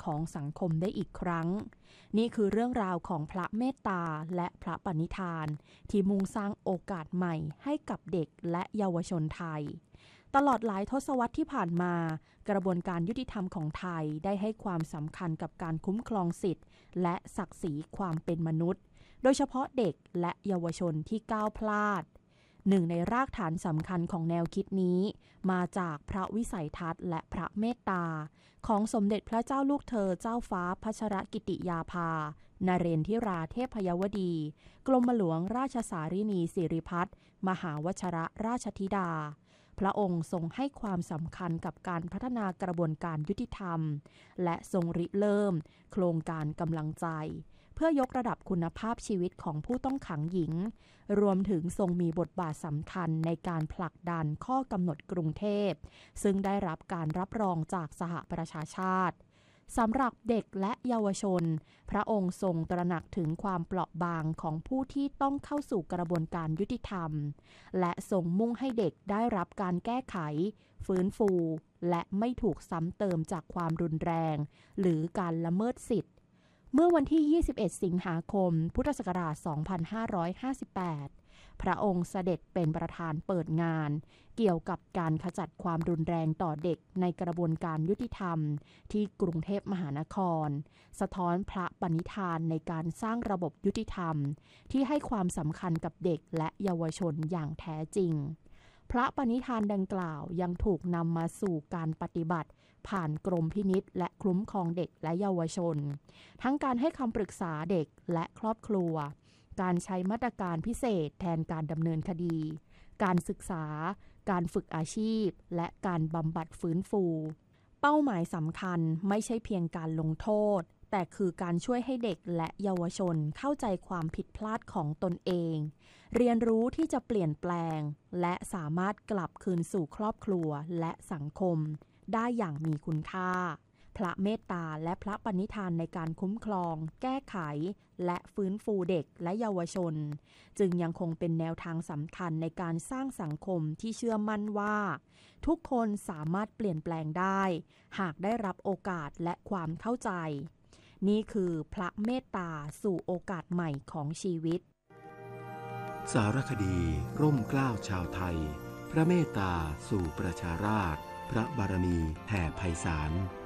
ของสังคมได้อีกครั้งนี่คือเรื่องราวของพระเมตตาและพระปณิธานที่มุ่งสร้างโอกาสใหม่ให้กับเด็กและเยาวชนไทยตลอดหลายทศวรรษที่ผ่านมากระบวนการยุติธรรมของไทยได้ให้ความสำคัญกับการคุ้มครองสิทธิและศักดิ์ศรีความเป็นมนุษย์โดยเฉพาะเด็กและเยาวชนที่ก้าวพลาดหนึ่งในรากฐานสำคัญของแนวคิดนี้มาจากพระวิสัยทัศน์และพระเมตตาของสมเด็จพระเจ้าลูกเธอเจ้าฟ้าพัชรกิติยาภานเรนทิราเทพยวดีกรมหลวงราชสารินีสิริพัฒน์มหาวชรราชธิดาพระองค์ทรงให้ความสำคัญกับการพัฒนากระบวนการยุติธรรมและทรงริเริ่มโครงการกำลังใจเพื่อยกระดับคุณภาพชีวิตของผู้ต้องขังหญิงรวมถึงทรงมีบทบาทสำคัญในการผลักดันข้อกำหนดกรุงเทพซึ่งได้รับการรับรองจากสหประชาชาติสำหรับเด็กและเยาวชนพระองค์ทรงตระหนักถึงความเปราะบางของผู้ที่ต้องเข้าสู่กระบวนการยุติธรรมและทรงมุ่งให้เด็กได้รับการแก้ไขฟื้นฟูและไม่ถูกซ้ำเติมจากความรุนแรงหรือการละเมิดสิทธิเมื่อวันที่ 21 สิงหาคม พุทธศักราช 2558 พระองค์เสด็จเป็นประธานเปิดงานเกี่ยวกับการขจัดความรุนแรงต่อเด็กในกระบวนการยุติธรรมที่กรุงเทพมหานครสะท้อนพระปณิธานในการสร้างระบบยุติธรรมที่ให้ความสำคัญกับเด็กและเยาวชนอย่างแท้จริงพระปณิธานดังกล่าวยังถูกนำมาสู่การปฏิบัติผ่านกรมพินิจและคุ้มครองเด็กและเยาวชนทั้งการให้คำปรึกษาเด็กและครอบครัวการใช้มาตรการพิเศษแทนการดำเนินคดีการศึกษาการฝึกอาชีพและการบำบัดฟื้นฟูเป้าหมายสำคัญไม่ใช่เพียงการลงโทษแต่คือการช่วยให้เด็กและเยาวชนเข้าใจความผิดพลาดของตนเองเรียนรู้ที่จะเปลี่ยนแปลงและสามารถกลับคืนสู่ครอบครัวและสังคมได้อย่างมีคุณค่าพระเมตตาและพระปณิธานในการคุ้มครองแก้ไขและฟื้นฟูเด็กและเยาวชนจึงยังคงเป็นแนวทางสำคัญในการสร้างสังคมที่เชื่อมั่นว่าทุกคนสามารถเปลี่ยนแปลงได้หากได้รับโอกาสและความเข้าใจนี่คือพระเมตตาสู่โอกาสใหม่ของชีวิตสารคดีร่มเกล้าชาวไทยพระเมตตาสู่ประชาราษฎร์พระบารมีแผ่ไพศาล